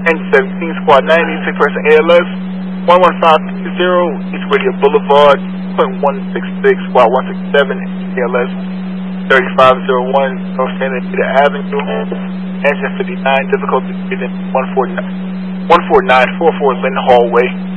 Engine 17, Squad 90, 6 person ALS, 11530, East Radio Boulevard, .166, Squad 167, ALS, 3501, North Santa Anita Avenue, Engine 59, difficulty breathing, 14944 Lynn Hallway.